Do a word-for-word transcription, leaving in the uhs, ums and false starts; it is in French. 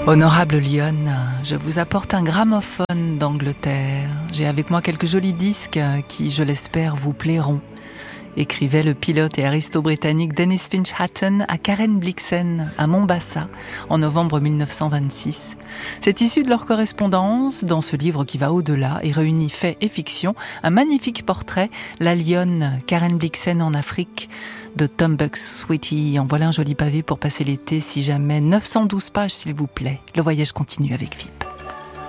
Honorable Lionne, je vous apporte un gramophone d'Angleterre. J'ai avec moi quelques jolis disques qui, je l'espère, vous plairont. Écrivait le pilote et aristo-britannique Dennis Finch Hatton à Karen Blixen, à Mombasa, en novembre mille neuf cent vingt-six. C'est issu de leur correspondance, dans ce livre qui va au-delà et réunit faits et fiction, un magnifique portrait, la lionne Karen Blixen en Afrique, de Tom Buk-Swienty. En voilà un joli pavé pour passer l'été, si jamais. neuf cent douze pages, s'il vous plaît. Le voyage continue avec V I P.